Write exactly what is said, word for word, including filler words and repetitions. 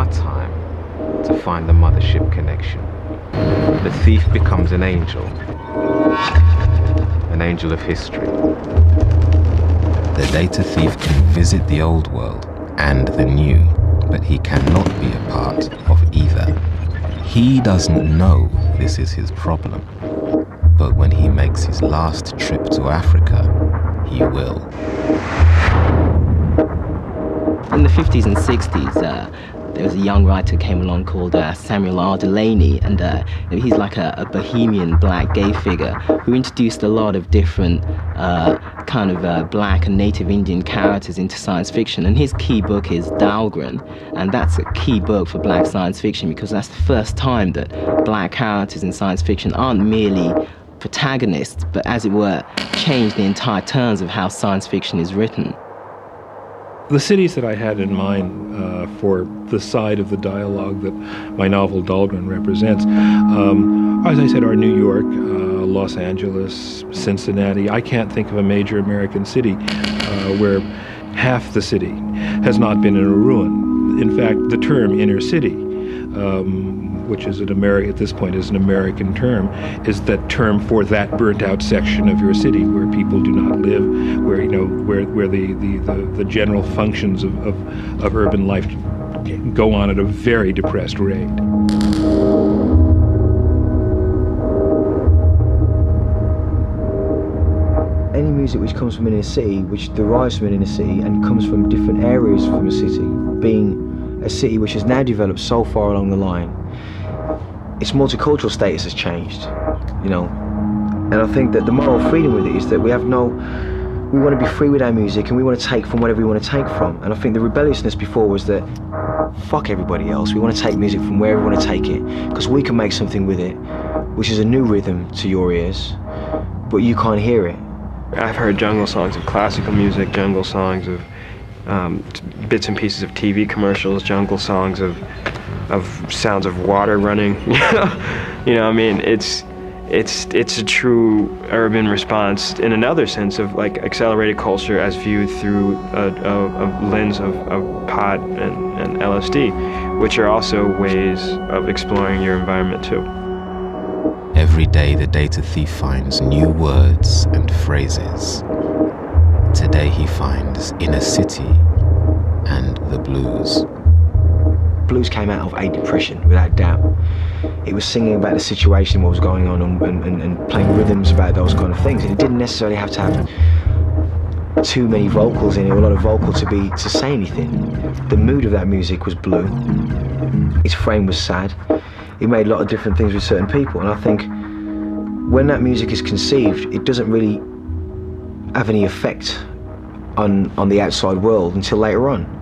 our time to find the mothership connection. The thief becomes an angel, an angel of history. The data thief can visit the old world and the new, but he cannot be a part of either. He doesn't know this is his problem, but when he makes his last trip to Africa, he will. In the fifties and sixties, uh, there was a young writer who came along called uh, Samuel R. Delany, and uh, he's like a, a bohemian black gay figure who introduced a lot of different uh, kind of uh, black and native Indian characters into science fiction. And his key book is Dahlgren, and that's a key book for black science fiction because that's the first time that black characters in science fiction aren't merely protagonists, but as it were, change the entire terms of how science fiction is written. The cities that I had in mind uh, for the side of the dialogue that my novel Dahlgren represents, um, as I said, are New York, uh, Los Angeles, Cincinnati. I can't think of a major American city uh, where half the city has not been in a ruin. In fact, the term inner city, um, which is an Ameri- at this point is an American term, is that term for that burnt-out section of your city where people do not live, where you know where where the the, the, the general functions of, of, of urban life go on at a very depressed rate. Any music which comes from an inner city, which derives from an inner city and comes from different areas from a city, being a city which has now developed so far along the line, its multicultural status has changed, you know. And I think that the moral freedom with it is that we have no, we want to be free with our music and we want to take from whatever we want to take from. And I think the rebelliousness before was that, fuck everybody else, we want to take music from wherever we want to take it, because we can make something with it, which is a new rhythm to your ears, but you can't hear it. I've heard jungle songs of classical music, jungle songs of um, bits and pieces of T V commercials, jungle songs of of sounds of water running. You know, I mean, it's it's it's a true urban response in another sense of like accelerated culture as viewed through a, a, a lens of, of pot and, and L S D, which are also ways of exploring your environment too. Every day the data thief finds new words and phrases. Today he finds inner city and the blues. Blues came out of a depression, without doubt. It was singing about the situation, what was going on, and, and, and playing rhythms about those kind of things. And it didn't necessarily have to have too many vocals in it, or a lot of vocal to be to say anything. The mood of that music was blue. Its frame was sad. It made a lot of different things with certain people. And I think when that music is conceived, it doesn't really have any effect on, on the outside world until later on.